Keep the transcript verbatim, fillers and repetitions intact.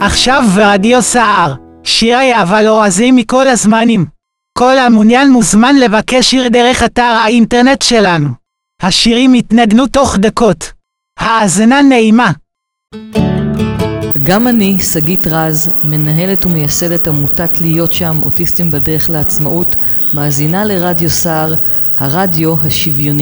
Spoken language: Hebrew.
עכשיו ברדיו סער, שירי אבל אורזים מכל הזמנים. כל המעוניין מוזמן לבקש שיר דרך אתר האינטרנט שלנו. השירים יתנגנו תוך דקות. האזנה נעימה. גם אני, שגית רז, מנהלת ומייסדת עמותת להיות שם, אוטיסטים בדרך לעצמאות, מאזינה לרדיו סער, הרדיו השוויוני.